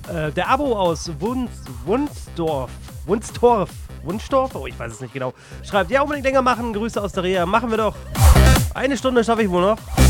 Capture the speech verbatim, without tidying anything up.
Äh, der Abo aus Wunz, Wunsdorf. Wunsdorf. Wunsdorf? Oh, ich weiß es nicht genau. Schreibt, ja, unbedingt länger machen. Grüße aus der Reha. Machen wir doch. Eine Stunde schaffe ich wohl noch.